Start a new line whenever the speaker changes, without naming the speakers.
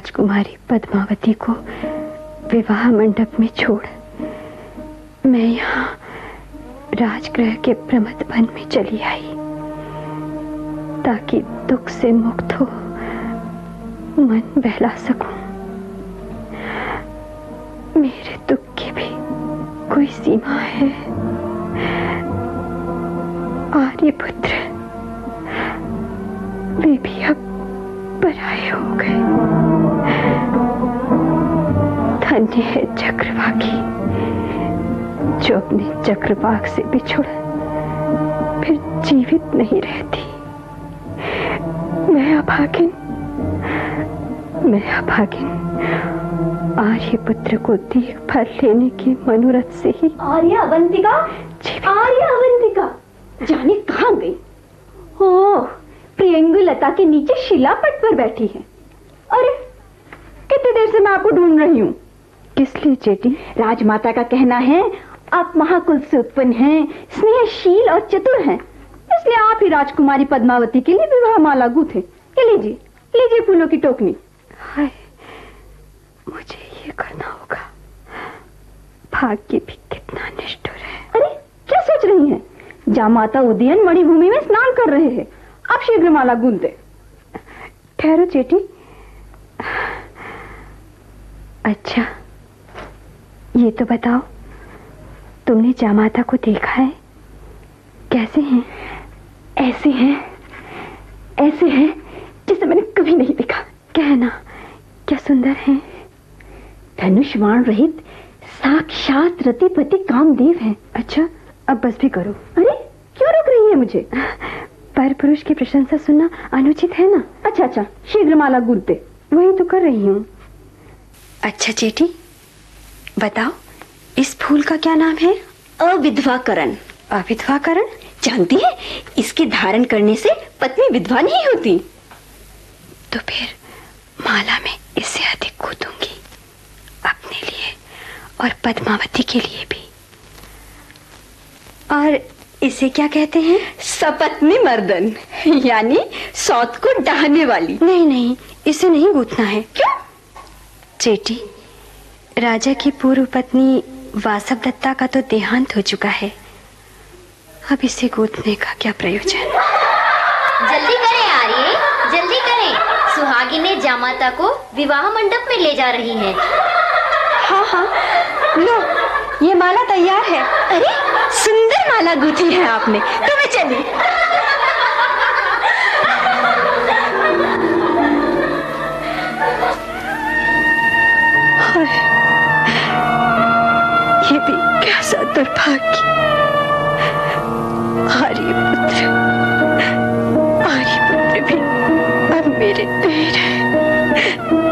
राजकुमारी पद्मावती को विवाह मंडप में छोड़ मैं यहाँ राजगृह के प्रमथ वन में चली आई, ताकि दुख से मुक्त हो मन बहला सकूं। मेरे दुख की भी कोई सीमा है। आर्यपुत्र वे भी अब पराये हो गए। धन्य है चक्रवाकी जो अपने चक्रवाक से बिछुड़ फिर जीवित नहीं रहती। मैं अभागिन आर्यपुत्र को देखभाल लेने के मनोरथ से ही।
आर्य अवंतिका जाने कहाँ गई? ओह, प्रियंगुलता के नीचे शिलापट पर बैठी है। अरे कितनी देर से मैं आपको ढूंढ रही हूँ।
किस लिए जेठी?
राजमाता का कहना है आप महाकुल से उत्पन्न हैं, स्नेहशील और चतुर हैं, इसलिए आप ही राजकुमारी पद्मावती के लिए विवाह माला गूंथे। लीजिए फूलों की टोकनी।
हाय, मुझे ये करना होगा। भाग्य भी कितना निष्ठुर है।
अरे क्या सोच रही हैं? जामाता उदयन मणिभूमि में स्नान कर रहे हैं, आप शीघ्र माला गूंथ दे।
ठहरो जेठी। अच्छा ये तो बताओ, तुमने जामाता को देखा है? कैसे हैं?
ऐसे हैं जिसे मैंने कभी नहीं देखा।
कहना, क्या सुंदर हैं।
धनुष्वाण रहित साक्षात रतिपति कामदेव हैं।
अच्छा अब बस भी करो।
अरे क्यों रोक रही है मुझे?
पर पुरुष की प्रशंसा सुनना अनुचित है ना।
अच्छा शीघ्र माला गूंथ दे।
वही तो कर रही हूँ। अच्छा जेठी बताओ, इस फूल का क्या नाम है?
अविधवाकरण।
अविधवाकरण?
जानती है, इसके धारण करने से पत्नी विधवा नहीं होती।
तो फिर माला में इससे अधिक गूंथूंगी, अपने लिए और पद्मावती के लिए भी। और इसे क्या कहते हैं?
सपत्नी मर्दन, यानी सौत को डाहने वाली।
नहीं, इसे नहीं गूंथना है।
क्यों?
जेठी, राजा की पूर्व पत्नी वासवदत्ता का तो देहांत हो चुका है, अब इसे गूंथने का क्या प्रयोजन?
जल्दी करें आर्य, जल्दी करें। सुहागिनें जामाता को विवाह मंडप में ले जा रही हैं।
हाँ, लो ये माला तैयार है। अरे सुंदर माला गूंथी है आपने, तो मैं चली।
ये भी कैसा दुर्भाग्य। आर्यपुत्र भी अब मेरे नहीं रहे।